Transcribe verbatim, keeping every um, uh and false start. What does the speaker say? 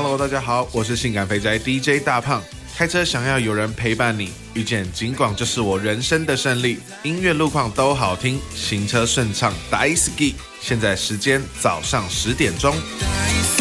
Hello， 大家好，我是性感肥宅 D J 大胖。开车想要有人陪伴你，遇见警广就是我人生的胜利。音乐路况都好听，行车顺畅，大好き。现在时间早上十点钟。